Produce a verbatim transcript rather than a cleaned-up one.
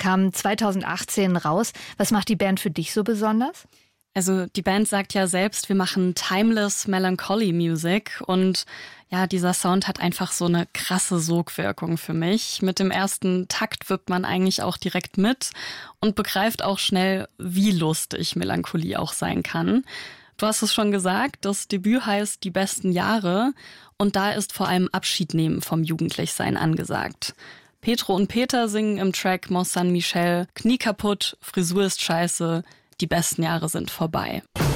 kam zweitausendachtzehn raus. Was macht die Band für dich so besonders? Also die Band sagt ja selbst, wir machen timeless Melancholy Music und ja, dieser Sound hat einfach so eine krasse Sogwirkung für mich. Mit dem ersten Takt wirkt man eigentlich auch direkt mit und begreift auch schnell, wie lustig Melancholie auch sein kann. Du hast es schon gesagt, das Debüt heißt Die besten Jahre und da ist vor allem Abschied nehmen vom Jugendlichsein angesagt. Petro und Peter singen im Track Mont Saint-Michel, Knie kaputt, Frisur ist scheiße, die besten Jahre sind vorbei.